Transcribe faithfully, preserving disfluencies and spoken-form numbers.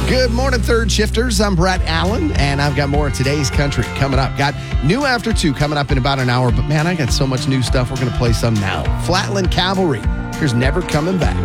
Good morning, third shifters. I'm Brett Allen, and I've got more of today's country coming up. Got new after two coming up in about an hour, but man, I got so much new stuff. We're going to play some now. Flatland Cavalry. Here's Never Coming Back.